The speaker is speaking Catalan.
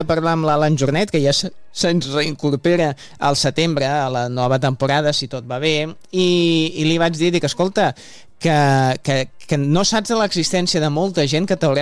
parlar amb l'Alan Jornet, que ja se'ns reincorpora al setembre a la nova temporada, si tot va bé, i li vaig dir, escolta, que no saps de l'existència de molta gent que t'haurem